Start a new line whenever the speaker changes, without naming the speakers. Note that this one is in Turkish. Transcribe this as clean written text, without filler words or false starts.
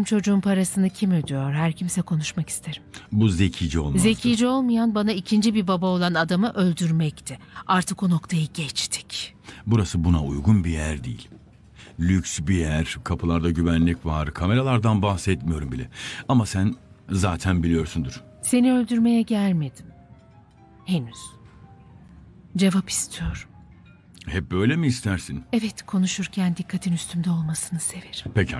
çocuğun parasını kim ödüyor? Her kimse konuşmak isterim.
Bu zekice olmazdı.
Zekice olmayan bana ikinci bir baba olan adamı öldürmekti. Artık o noktayı geçtik.
Burası buna uygun bir yer değil. Lüks bir yer, kapılarda güvenlik var, kameralardan bahsetmiyorum bile. Ama sen zaten biliyorsundur.
Seni öldürmeye gelmedim. Henüz. Cevap istiyorum.
Hep böyle mi istersin?
Evet, konuşurken dikkatin üstümde olmasını severim.
Pekala.